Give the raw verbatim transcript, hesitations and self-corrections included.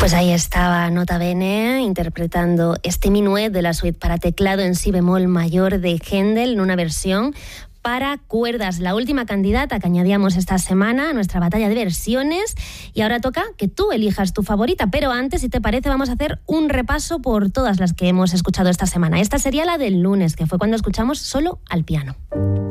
Pues ahí estaba Nota Bene interpretando este minuet de la suite para teclado en si bemol mayor de Händel en una versión para cuerdas, la última candidata que añadíamos esta semana a nuestra batalla de versiones. Y ahora toca que tú elijas tu favorita, pero antes, si te parece, vamos a hacer un repaso por todas las que hemos escuchado esta semana. Esta sería la del lunes, que fue cuando escuchamos Solo al piano.